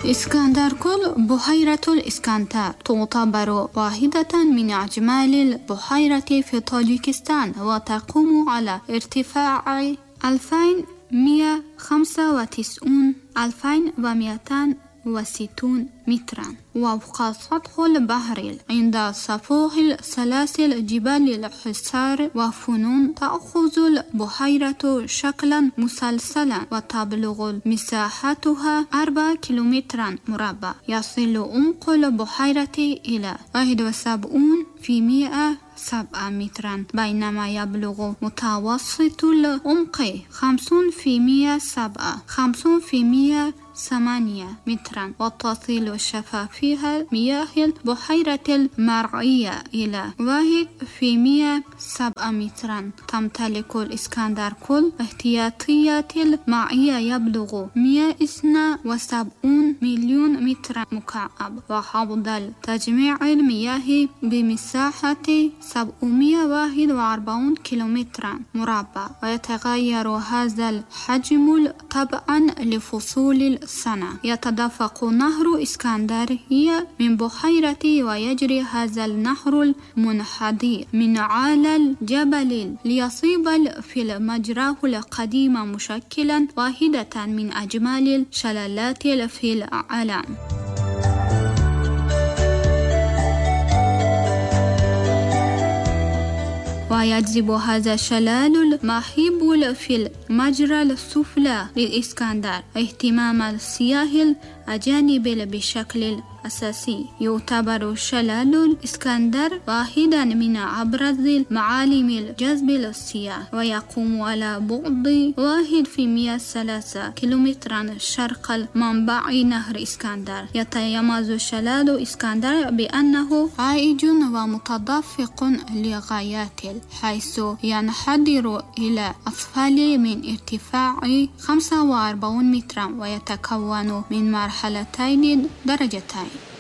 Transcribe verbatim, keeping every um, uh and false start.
اسكندركل بحيرة الإسكندر تعتبر واحدة من أجمل البحيرات في طاجيكستان، وتقوم على ارتفاع ألفين ومئة وخمسة وتسعين ألفين ومئتين وستين مترا وفوق سطح البحر. عند سفوح سلاسل جبال الحصار وفنون تأخذ البحيرة شكلا مسلسلا، وتبلغ مساحتها أربعة كيلومترا مربع. يصل عمق البحيرة إلى واحد وسبعين في مئة سبعة مترا، بينما يبلغ متوسط العمق خمسين في مئة سبعة خمسين في مئة ثمانية مترا. وتصل شفافيها مياه البحيرة المرعية إلى واحد في مئة سبعة مترا. تمتلك الإسكندركل احتياطيات المائية يبلغ مئة واثنين وسبعين مليون متر مكعب، وحوض تجميع المياه بمساحة سبعمئة وواحد وأربعين كيلومترا مربع. ويتغير هذا الحجم تبعا لفصول السنة. يتدفق نهر اسكندرية من بحيرة، ويجري هذا النهر المنحدر من على الجبل ليصيب في المجرى القديم، مشكلا واحدة من أجمل الشلالات في العالم. ويجذب هذا الشلال المهيب في المجرى السفلى للإسكندر اهتمام السياح الأجانب بشكل أساسي. يعتبر شلال الإسكندر واحدا من أبرز المعالم الجذب للسياح، ويقوم على بعد واحد في مئة وثلاثة كيلومترا شرق المنبع نهر اسكندر. يتميز شلال اسكندر بأنه عائج ومتدفق لغايات، حيث ينحدر إلى أسفل من ارتفاع خمسة وأربعين مترا، ويتكون من مرحلتين درجتين.